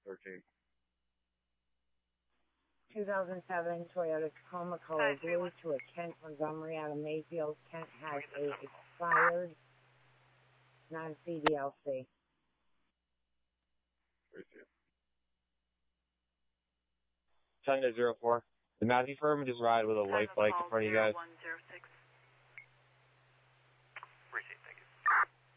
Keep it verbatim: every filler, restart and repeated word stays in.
thirteen. two thousand seven Toyota Tacoma color blue to a Kent Montgomery out of Mayfield. Kent has a expired non-C D L C. ten to zero four. The Matthew firm just ride with a light bike in front of you guys.